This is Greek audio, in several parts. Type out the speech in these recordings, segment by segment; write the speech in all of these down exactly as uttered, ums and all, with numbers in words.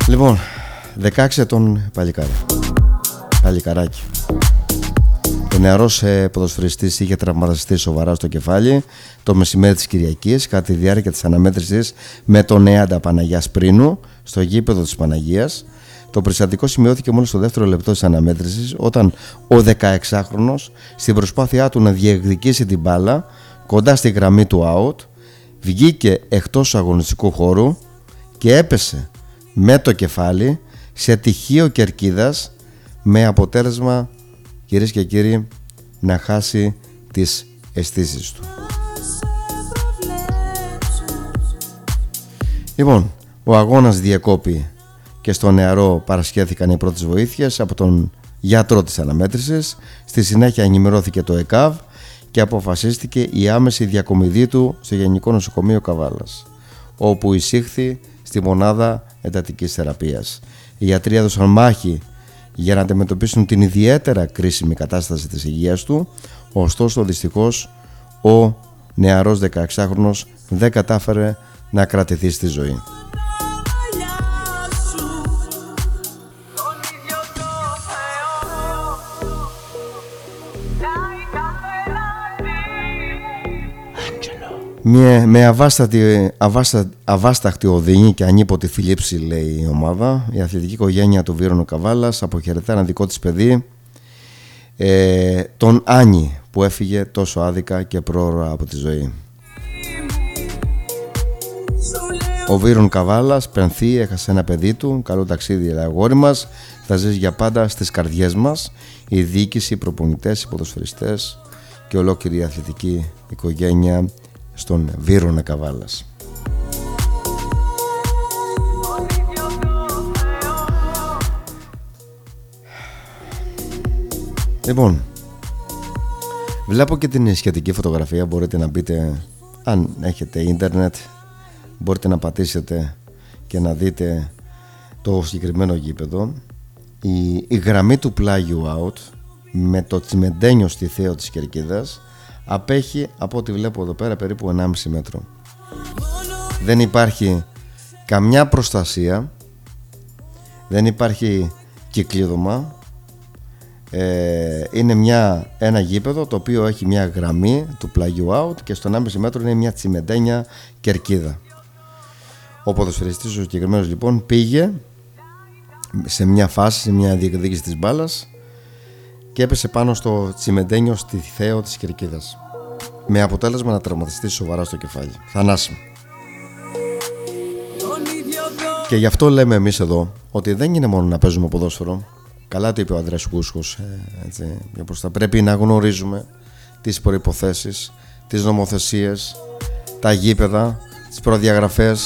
Λοιπόν, δεκαέξι ετών παλικάρι. Παλικαράκι. Ο νεαρός ε, ποδοσφαιριστής είχε τραυματιστεί σοβαρά στο κεφάλι το μεσημέρι της Κυριακής κατά τη διάρκεια της αναμέτρησης με τον Νέαντα Παναγιάς Πρίνου στο γήπεδο της Παναγίας. Το περιστατικό σημειώθηκε μόλις στο δεύτερο λεπτό της αναμέτρησης, όταν ο δεκαεξάχρονος στην προσπάθειά του να διεκδικήσει την μπάλα κοντά στη γραμμή του out βγήκε εκτός αγωνιστικού χώρου και έπεσε με το κεφάλι σε τυχείο κερκίδας, με αποτέλεσμα, κυρίες και κύριοι, να χάσει τις αισθήσεις του. Λοιπόν, ο αγώνας διεκόπη και στο νεαρό παρασχέθηκαν οι πρώτες βοήθειες από τον γιατρό της αναμέτρησης. Στη συνέχεια ενημερώθηκε το ΕΚΑΒ και αποφασίστηκε η άμεση διακομιδή του στο Γενικό Νοσοκομείο Καβάλας, όπου εισήχθη στη μονάδα εντατικής θεραπείας. Οι γιατροί έδωσαν μάχη για να αντιμετωπίσουν την ιδιαίτερα κρίσιμη κατάσταση της υγείας του, ωστόσο δυστυχώς ο νεαρός δεκαεξάχρονος δεν κατάφερε να κρατηθεί στη ζωή. Με, με αβάστατη, αβάστα, αβάσταχτη οδύνη και ανίποτη θλίψη, λέει η ομάδα, η αθλητική οικογένεια του Βύρωνου Καβάλας αποχαιρετά ένα δικό της παιδί, ε, τον Άννη, που έφυγε τόσο άδικα και πρόωρα από τη ζωή. Ο Βύρων Καβάλας πενθεί, έχασε ένα παιδί του. Καλό ταξίδι, αγόρι μας. Θα ζεις για πάντα στις καρδιές μας. Η διοίκηση, οι προπονητές, οι ποδοσφαιριστές και ολόκληρη η αθλητική οικογένεια στον Βύρωνα Καβάλας. Λοιπόν, βλέπω και την σχετική φωτογραφία. Μπορείτε να μπείτε, αν έχετε ίντερνετ, μπορείτε να πατήσετε και να δείτε το συγκεκριμένο γήπεδο. Η, η γραμμή του πλάγιου out με το τσιμεντένιο στη Θέο της Κερκίδας απέχει, από ό,τι βλέπω εδώ πέρα, περίπου ενάμιση μέτρο. Δεν υπάρχει καμιά προστασία, δεν υπάρχει κυκλίδωμα. ε, Είναι μια, ένα γήπεδο το οποίο έχει μια γραμμή του πλάγιου out και στο ενάμιση μέτρο είναι μια τσιμεντένια κερκίδα. Ο ποδοσφαιριστής ο συγκεκριμένος λοιπόν πήγε σε μια φάση, σε μια διεκδίκηση της μπάλας και έπεσε πάνω στο τσιμεντένιο στη Θέο της Κερκίδας, με αποτέλεσμα να τραυματιστεί σοβαρά στο κεφάλι. Θανάσιμο. Και γι' αυτό λέμε εμείς εδώ ότι δεν είναι μόνο να παίζουμε ποδόσφαιρο. Καλά το είπε ο Ανδρέας Κούσκος, έτσι, για προς τα. Πρέπει να γνωρίζουμε τις προϋποθέσεις, τις νομοθεσίες, τα γήπεδα, τις προδιαγραφές,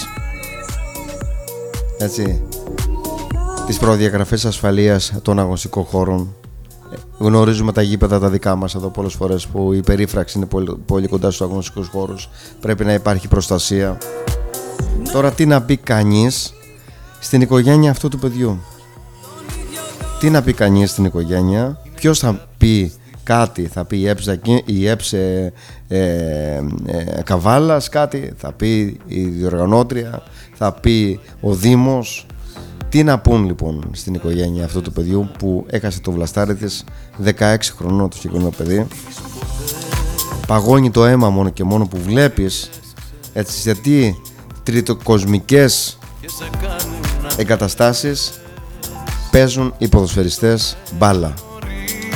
έτσι, τις προδιαγραφές ασφαλείας των αγωνιστικών χώρων. Γνωρίζουμε τα γήπεδα τα δικά μας εδώ πολλές φορές που η περίφραξη είναι πολύ, πολύ κοντά στους αγωνιστικούς χώρους. Πρέπει να υπάρχει προστασία. Τώρα τι να πει κανείς στην οικογένεια αυτού του παιδιού? Τι να πει κανείς στην οικογένεια? Ποιος θα πει κάτι? Θα πει η έψε, η έψε ε, ε, ε, Καβάλας κάτι? Θα πει η διοργανώτρια? Θα πει ο Δήμος? Τι να πούν λοιπόν στην οικογένεια αυτού του παιδιού που έχασε το βλαστάρι της, δεκαέξι χρονών το συγκεκριμένο παιδί? Παγώνει το αίμα μόνο και μόνο που βλέπεις, έτσι, σε τι τριτοκοσμικές εγκαταστάσεις παίζουν οι ποδοσφαιριστές μπάλα.